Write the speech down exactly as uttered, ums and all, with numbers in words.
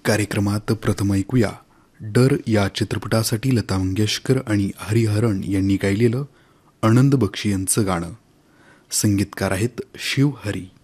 कार्यक्रमात प्रथम ऐकूया डर या चित्रपटासाठी लता मंगेशकर आणि हरिहरन यांनी गायलेलं आनंद बक्षी यांचं गाणं. संगीतकार आहेत शिव हरी.